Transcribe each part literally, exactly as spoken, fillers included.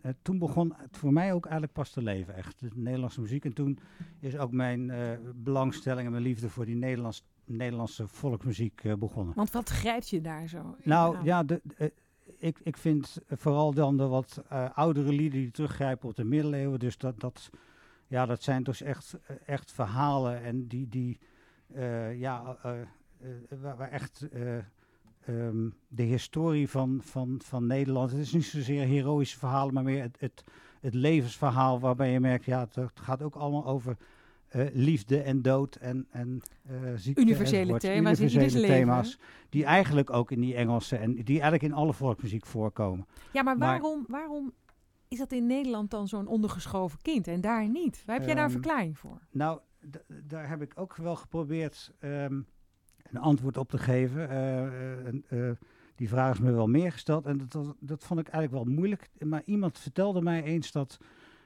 uh, toen begon het voor mij ook eigenlijk pas te leven, echt. De Nederlandse muziek. En toen is ook mijn uh, belangstelling en mijn liefde voor die Nederlands, Nederlandse volksmuziek uh, begonnen. Want wat grijpt je daar zo? Nou ja, de, de, ik, ik vind vooral dan de wat uh, oudere lieden die teruggrijpen op de middeleeuwen. Dus dat, dat, ja, dat zijn dus echt, echt verhalen en die, die uh, ja, uh, uh, waar, waar echt uh, um, de historie van, van, van Nederland. Het is niet zozeer heroïsche verhalen, maar meer het, het, het levensverhaal waarbij je merkt, ja, het, het gaat ook allemaal over uh, liefde en dood en, en uh, ziekte. Universele en thema's, universele in thema's die eigenlijk ook in die Engelse en die eigenlijk in alle volksmuziek voorkomen. Ja, maar Maar- waarom, waarom is dat in Nederland dan zo'n ondergeschoven kind en daar niet? Waar heb jij daar een Ehm, verklaring voor? Nou, d- daar heb ik ook wel geprobeerd um, een antwoord op te geven. Uh, uh, uh, die vraag is me wel meer gesteld en dat, dat, dat vond ik eigenlijk wel moeilijk. Maar iemand vertelde mij eens dat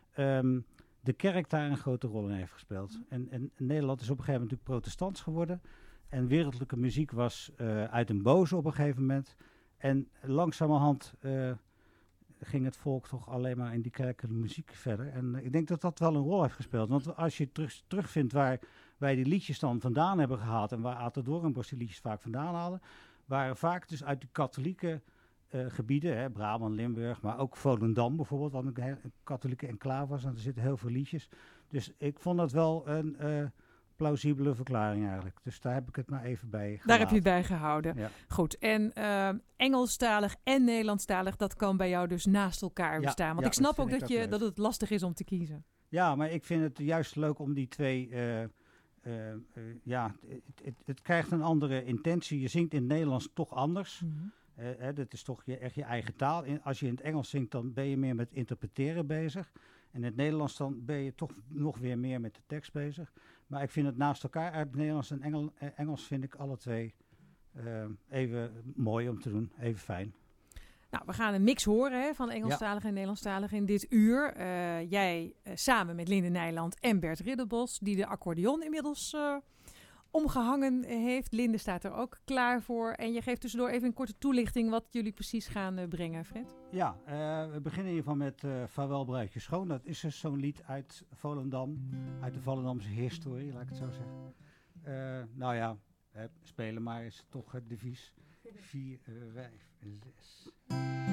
um, de kerk daar een grote rol in heeft gespeeld. En, en Nederland is op een gegeven moment natuurlijk protestants geworden. En wereldlijke muziek was uh, uit een boze op een gegeven moment. En langzamerhand uh, ging het volk toch alleen maar in die kerkelijke muziek verder. En uh, ik denk dat dat wel een rol heeft gespeeld. Want als je terug, terugvindt waar wij die liedjes dan vandaan hebben gehaald en waar Aad Doornbos die liedjes vaak vandaan haalden, waren vaak dus uit de katholieke uh, gebieden, hè, Brabant, Limburg, maar ook Volendam bijvoorbeeld, wat een, een katholieke enclave was. En er zitten heel veel liedjes. Dus ik vond dat wel een uh, plausibele verklaring eigenlijk. Dus daar heb ik het maar even bij gelaten. Daar heb je het bij gehouden. Ja. Goed, en uh, Engelstalig en Nederlandstalig, dat kan bij jou dus naast elkaar Ja, bestaan. Want ja, ik snap dat ook vind dat, ik ook je, leuk. dat het lastig is om te kiezen. Ja, maar ik vind het juist leuk om die twee... Uh, uh, uh, ja, het, het, het krijgt een andere intentie. Je zingt in het Nederlands toch anders. Mm-hmm. Uh, hè, dat is toch je, echt je eigen taal. In, als je in het Engels zingt, dan ben je meer met interpreteren bezig. En in het Nederlands dan ben je toch nog weer meer met de tekst bezig. Maar ik vind het naast elkaar uit het Nederlands en Engel, uh, Engels vind ik alle twee uh, even mooi om te doen. Even fijn. Nou, we gaan een mix horen hè, van Engelstalig ja. en Nederlandstalig in dit uur. Uh, jij uh, samen met Linde Nijland en Bert Ridderbos, die de accordeon inmiddels uh, omgehangen heeft. Linde staat er ook klaar voor. En je geeft tussendoor even een korte toelichting wat jullie precies gaan uh, brengen, Fred. Ja, uh, we beginnen in ieder geval met uh, Vaarwel Bruidje Schoon. Dat is dus zo'n lied uit Volendam, uit de Volendamse historie, laat ik het zo zeggen. Uh, nou ja, uh, spelen maar is toch het devies. Vier, uh, vijf, zes...